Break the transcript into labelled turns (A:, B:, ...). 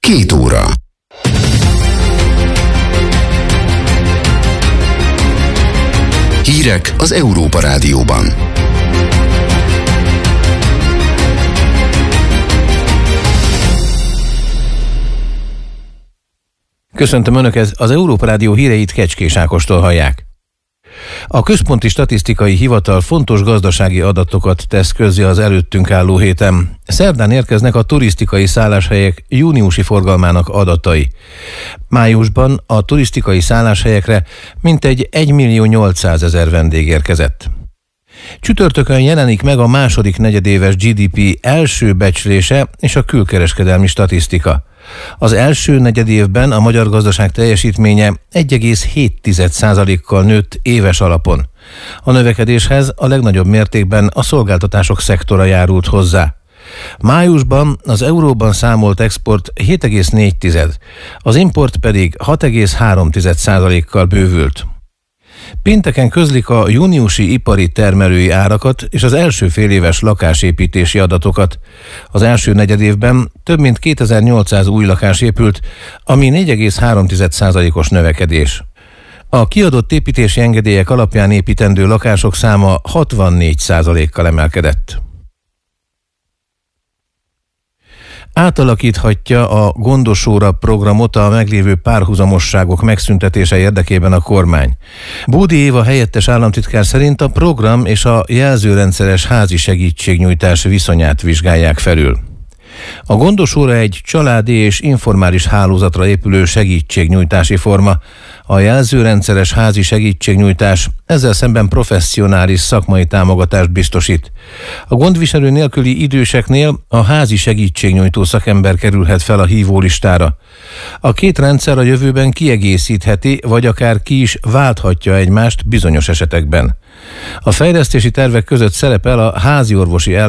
A: 2 óra. Hírek az Európa Rádióban.
B: Köszöntöm Önöket, az Európa Rádió híreit Kecskés Ákostól hallják. A Központi Statisztikai Hivatal fontos gazdasági adatokat tesz közzé az előttünk álló héten. Szerdán érkeznek a turisztikai szálláshelyek júniusi forgalmának adatai. Májusban a turisztikai szálláshelyekre mintegy 1.800.000 vendég érkezett. Csütörtökön jelenik meg a második negyedéves GDP első becslése és a külkereskedelmi statisztika. Az első negyedévben a magyar gazdaság teljesítménye 1,7%-kal nőtt éves alapon. A növekedéshez a legnagyobb mértékben a szolgáltatások szektora járult hozzá. Májusban az euróban számolt export 7,4, az import pedig 6,3%-kal bővült. Pénteken közlik a júniusi ipari termelői árakat és az első féléves lakásépítési adatokat. Az első negyedévben több mint 2800 új lakás épült, ami 4,3%-os növekedés. A kiadott építési engedélyek alapján építendő lakások száma 64%-kal emelkedett. Átalakíthatja a Gondosóra programot a meglévő párhuzamosságok megszüntetése érdekében a kormány. Bódi Éva helyettes államtitkár szerint a program és a jelzőrendszeres házi segítségnyújtás viszonyát vizsgálják felül. A Gondosóra egy családi és informális hálózatra épülő segítségnyújtási forma. A jelzőrendszeres házi segítségnyújtás ezzel szemben professzionális szakmai támogatást biztosít. A gondviselő nélküli időseknél a házi segítségnyújtó szakember kerülhet fel a hívólistára. A két rendszer a jövőben kiegészítheti, vagy akár ki is válthatja egymást bizonyos esetekben. A fejlesztési tervek között szerepel a háziorvosi